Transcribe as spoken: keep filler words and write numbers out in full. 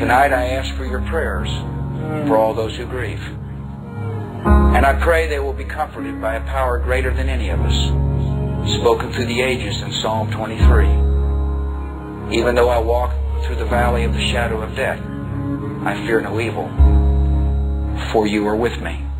Tonight I ask for your prayers for all those who grieve. And I pray they will be comforted by a power greater than any of us, spoken through the ages in Psalm twenty-three. Even though I walk through the valley of the shadow of death, I fear no evil, for you are with me.